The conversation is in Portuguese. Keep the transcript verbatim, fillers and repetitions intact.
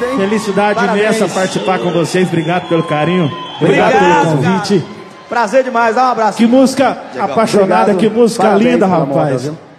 vida, hein? Felicidade Parabéns. imensa participar com vocês. Obrigado pelo carinho. Obrigado, Obrigado, pelo convite. cara. Prazer demais, dá um abraço. Que música Legal. apaixonada, Obrigado. que música Parabéns linda, pela rapaz. moda, viu?